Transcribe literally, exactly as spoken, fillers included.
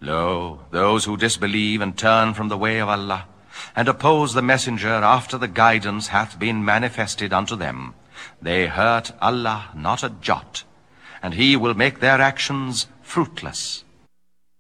Lo, those who disbelieve and turn from the way of Allah, and oppose the messenger after the guidance hath been manifested unto them, they hurt Allah not a jot, and he will make their actions fruitless.